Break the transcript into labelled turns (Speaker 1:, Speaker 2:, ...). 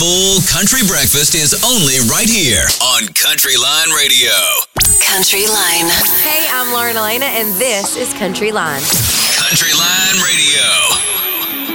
Speaker 1: Full country breakfast is only right here on Country Line Radio.
Speaker 2: Country Line.
Speaker 3: Hey, I'm Lauren Elena, and this is Country Line.
Speaker 1: Country Line Radio.